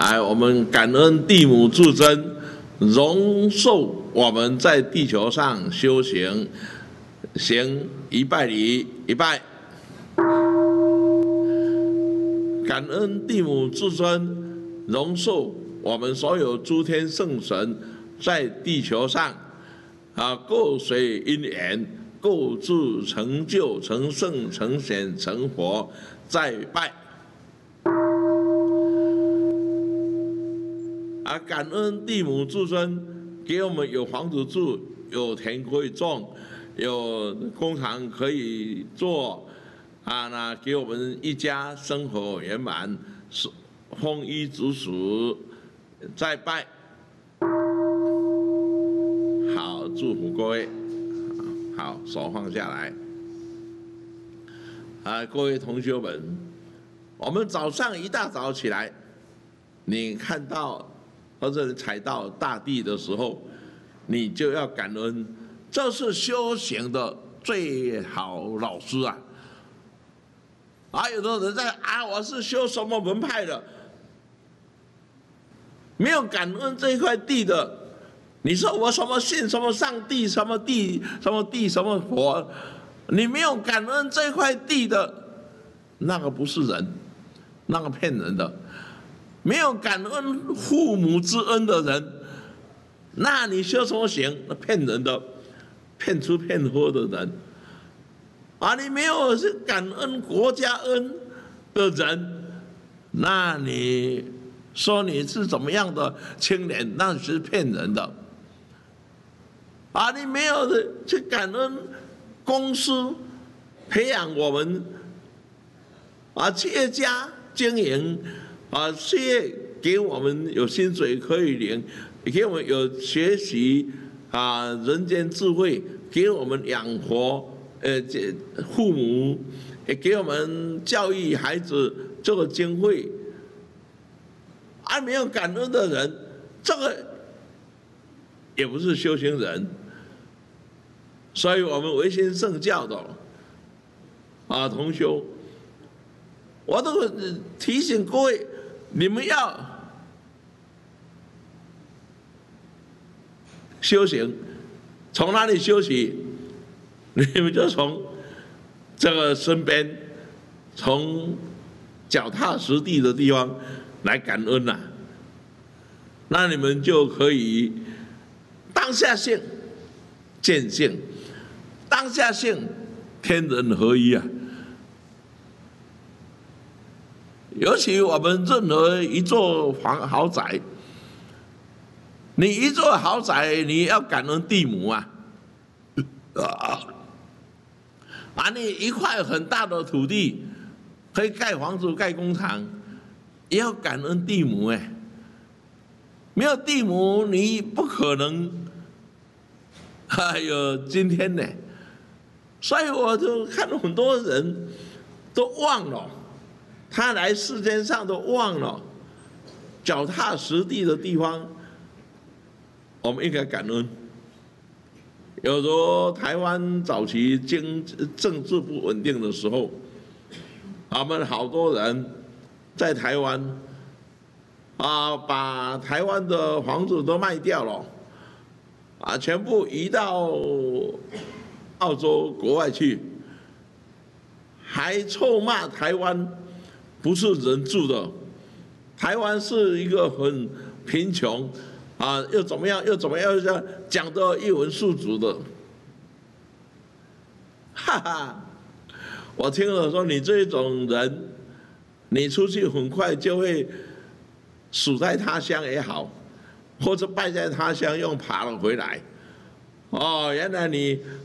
我们感恩地母至真，容受我们在地球上修行，行一拜礼一拜。感恩地母至尊，容受我们所有诸天圣神在地球上各随因缘，各自成就、成圣、成显、成佛，再拜。感恩地母至尊给我们有房子住，有田可以种，有工厂可以做，那给我们一家生活圆满，丰衣足食，再拜。好，祝福各位。好，手放下来。各位同学们，我们早上一大早起来，你看到或者踩到大地的时候，你就要感恩，这是修行的最好老师啊！有的人在我是修什么门派的，没有感恩这一块地的，你说我什么信什么上帝什么地什么地什么佛，你没有感恩这块地的，那个不是人，那个骗人的。没有感恩父母之恩的人，那你修什么行？那骗人的，骗吃骗喝的人。你没有是感恩国家恩的人，那你说你是怎么样的青年？那是骗人的。你没有去感恩公司培养我们企业家经营。事业给我们有薪水可以领，给我们有学习人间智慧，给我们养活父母，也给我们教育孩子这个经费。没有感恩的人，这个也不是修行人。所以我们维新圣教的同修，我都提醒各位。你们要修行，从哪里修起？你们就从这个身边，从脚踏实地的地方来感恩呐。那你们就可以当下性见性，当下性天人合一啊。尤其我们任何一座豪宅，你一座豪宅，你要感恩地母你一块很大的土地可以盖房子、盖工厂，也要感恩地母没有地母，你不可能有今天呢。所以我就看到很多人都忘了。他来世间上都忘了，脚踏实地的地方，我们应该感恩。有时候台湾早期政治不稳定的时候，我们好多人在台湾把台湾的房子都卖掉了，全部移到澳洲国外去，还臭骂台湾。不是人住的，台湾是一个很贫穷又怎么样，讲得一文数足的，我听了说你这种人，你出去很快就会死在他乡也好，或者败在他乡又爬了回来。原来你